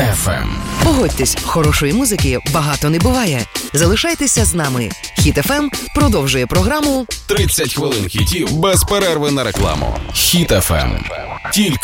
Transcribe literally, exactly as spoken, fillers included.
еф ем. Погодьтесь, хорошої музики багато не буває. Залишайтеся з нами. Хіт еф ем продовжує програму тридцять хвилин хітів без перерви на рекламу. Хіт еф ем. Тільки